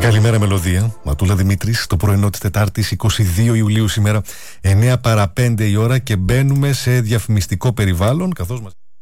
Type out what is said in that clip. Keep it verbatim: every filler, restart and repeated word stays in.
Καλημέρα Μελωδία, Ματούλα Δημήτρης, το πρωινό της Τετάρτης είκοσι δύο Ιουλίου σήμερα εννέα παρά πέντε η ώρα και μπαίνουμε σε διαφημιστικό περιβάλλον καθώς μας...